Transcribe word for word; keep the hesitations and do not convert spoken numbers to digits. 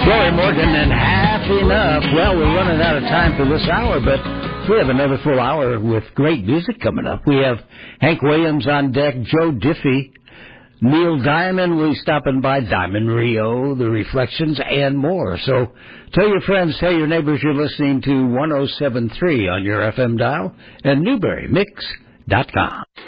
Roy Morgan and Half Enough. Well, we're running out of time for this hour, but we have another full hour with great music coming up. We have Hank Williams on deck, Joe Diffie, Neil Diamond will be stopping by, Diamond Rio, The Reflections, and more. So tell your friends, tell your neighbors you're listening to one oh seven point three on your F M dial and Newbury Mix dot com.